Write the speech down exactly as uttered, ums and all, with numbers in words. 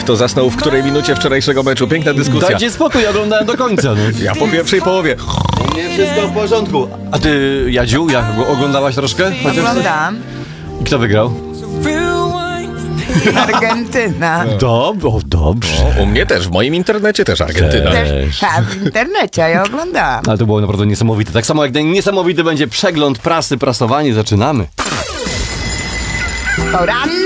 Kto zasnął w której minucie wczorajszego meczu? Piękna dyskusja. Dajcie spokój, ja oglądałem do końca. No. Ja po pierwszej połowie. Nie, wszystko w porządku. A ty, Jadziu, jak go oglądałaś troszkę? Chociaż... Oglądam. I kto wygrał? Argentyna. Dob- o, dobrze. O, u mnie też, w moim internecie też Argentyna. Też, a w internecie, a ja oglądałam. Ale to było naprawdę niesamowite. Tak samo jak niesamowity będzie przegląd prasy, prasowanie. Zaczynamy. Poranny